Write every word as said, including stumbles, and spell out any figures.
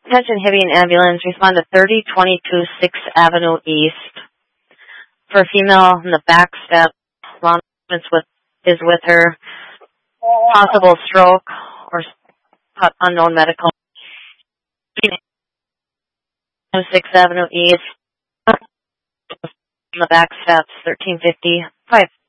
Attention Hibbing Ambulance, respond to thirty twenty-two sixth Avenue East. For a female in the back step, law enforcement with, is with her. Possible stroke or unknown medical. sixth Avenue East. In the back steps, thirteen fifty. Five.